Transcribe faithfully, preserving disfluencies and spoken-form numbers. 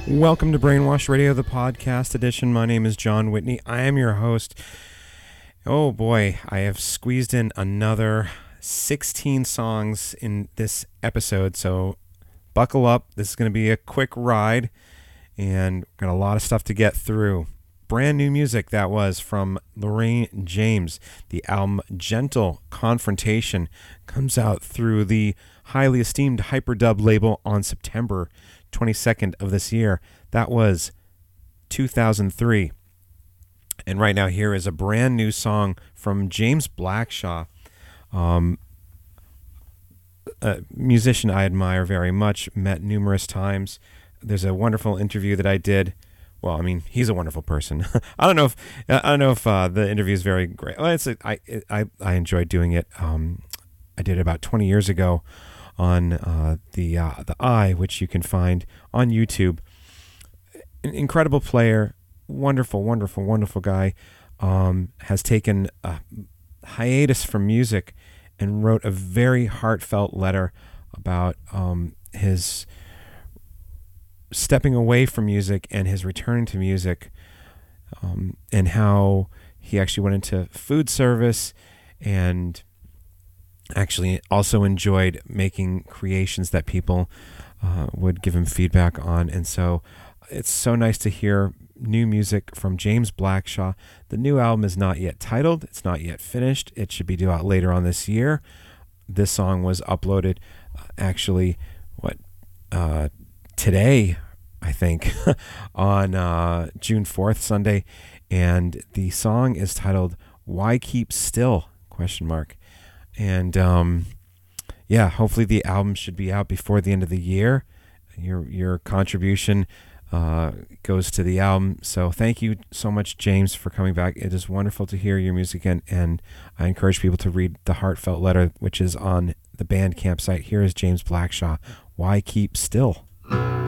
Welcome to Brainwash Radio, the podcast edition. My name is John Whitney. I am your host. Oh boy, I have squeezed in another sixteen songs in this episode, so buckle up. This is going to be a quick ride, and got a lot of stuff to get through. Brand new music that was from Lorraine James. The album Gentle Confrontation comes out through the highly esteemed Hyperdub label on September twenty-second of this year. That was two thousand three. And right now here is a brand new song from James Blackshaw, um, a musician I admire very much, met numerous times. There's a wonderful interview that I did. Well, I mean, he's a wonderful person. I don't know if I don't know if uh, the interview is very great. Well, it's a, I I I enjoyed doing it. Um, I did it about twenty years ago on uh, the uh, the Eye, which you can find on YouTube. An incredible player, wonderful, wonderful, wonderful guy. Um, has taken a hiatus from music and wrote a very heartfelt letter about um, his stepping away from music and his return to music, um, and how he actually went into food service and actually also enjoyed making creations that people uh, would give him feedback on. And so it's so nice to hear new music from James Blackshaw. The new album is not yet titled. It's not yet finished. It should be due out later on this year. This song was uploaded uh, actually, what, uh, today, I think, on uh, June fourth, Sunday. And the song is titled Why Keep Still? Question mark. And um, yeah, hopefully the album should be out before the end of the year. Your your contribution uh, goes to the album. So thank you so much, James, for coming back. It is wonderful to hear your music, and, and I encourage people to read the heartfelt letter, which is on the Bandcamp site. Here is James Blackshaw, Why Keep Still?